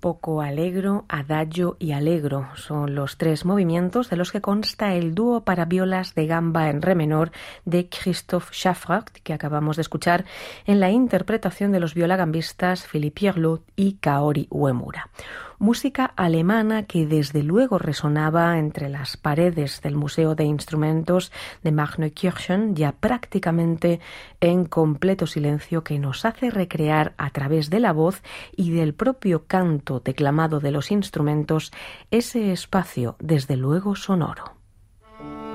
poco allegro, adagio y allegro. Son los tres movimientos de los que consta el dúo para violas de gamba en re menor de Christophe Schaffrath, que acabamos de escuchar en la interpretación de los violagambistas Philippe Pierlot y Kaori Uemura. Música alemana que desde luego resonaba entre las paredes del Museo de Instrumentos de Magneukirchen, ya prácticamente en completo silencio, que nos hace recrear a través de la voz y del propio canto declamado de los instrumentos ese espacio desde luego sonoro.